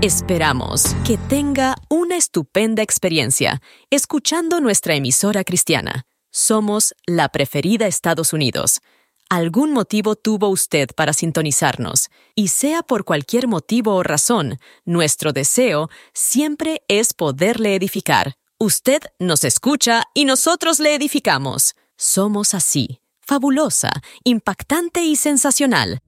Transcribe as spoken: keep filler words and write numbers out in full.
Esperamos que tenga una estupenda experiencia escuchando nuestra emisora cristiana. Somos la preferida Estados Unidos. Algún motivo tuvo usted para sintonizarnos, y sea por cualquier motivo o razón, nuestro deseo siempre es poderle edificar. Usted nos escucha y nosotros le edificamos. Somos así, fabulosa, impactante y sensacional.